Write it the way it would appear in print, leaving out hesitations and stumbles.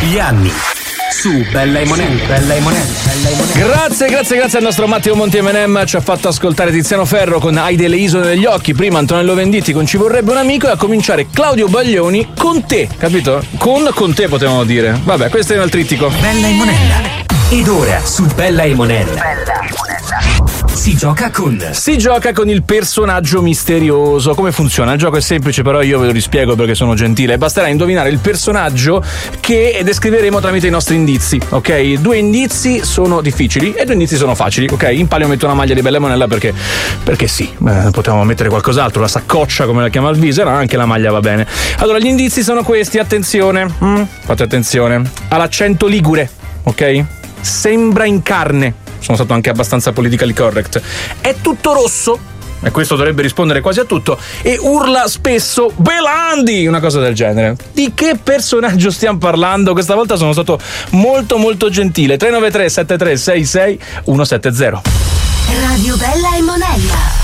Gli anni su Bella e Monella. Grazie al nostro Matteo Monti M&M, ci ha fatto ascoltare Tiziano Ferro con Hai delle isole negli occhi, prima Antonello Venditti con Ci vorrebbe un amico, e a cominciare Claudio Baglioni con Te, capito? Con Te potevamo dire. Vabbè, questo è il trittico. Bella e Monella. Ed ora su Bella e Monella si gioca con il personaggio misterioso. Come funziona? Il gioco è semplice, però io ve lo rispiego perché sono gentile. Basterà indovinare il personaggio che descriveremo tramite i nostri indizi, ok? 2 indizi sono difficili e 2 indizi sono facili, ok? In palio metto una maglia di Bella e Monella perché sì, potevamo mettere qualcos'altro, la saccoccia come la chiama il Viser, no, anche la maglia va bene. Allora, gli indizi sono questi, attenzione, fate attenzione. Ha l'accento ligure, ok? Sembra in carne. Sono stato anche abbastanza politically correct. È tutto rosso, e questo dovrebbe rispondere quasi a tutto, e urla spesso Belandi, una cosa del genere. Di che personaggio stiamo parlando? Questa volta sono stato molto molto gentile. 393 73 66 170. Radio Bella e Monella.